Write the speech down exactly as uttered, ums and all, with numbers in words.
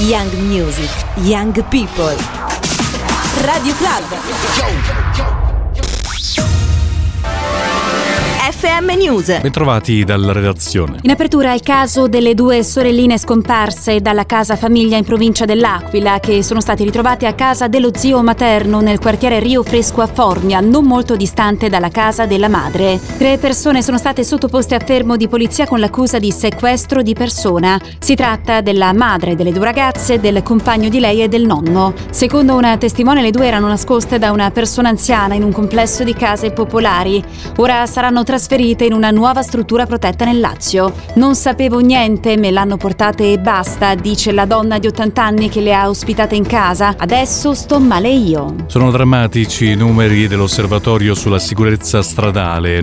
Young music, young people. Radio Club. F M News. Bentrovati dalla redazione. In apertura il caso delle due sorelline scomparse dalla casa famiglia in provincia dell'Aquila, che sono state ritrovate a casa dello zio materno nel quartiere Rio Fresco a Formia, non molto distante dalla casa della madre. Tre persone sono state sottoposte a fermo di polizia con l'accusa di sequestro di persona. Si tratta della madre delle due ragazze, del compagno di lei e del nonno. Secondo una testimone, le due erano nascoste da una persona anziana in un complesso di case popolari. Ora saranno trasferite in una nuova struttura protetta nel Lazio. Non sapevo niente, me l'hanno portate e basta, dice la donna di ottanta anni che le ha ospitate in casa. Adesso sto male io. Sono drammatici i numeri dell'Osservatorio sulla sicurezza stradale.